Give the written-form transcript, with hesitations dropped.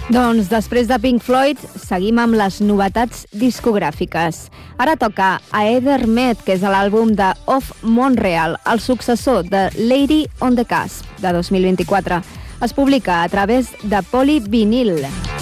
Doncs després de Pink Floyd, seguim amb les novetats discogràfiques. Ara toca a Heather Med, que és l'àlbum de Of Montreal, el successor de Lady on the Cusp, de 2024. Es publica a través de Polyvinyl.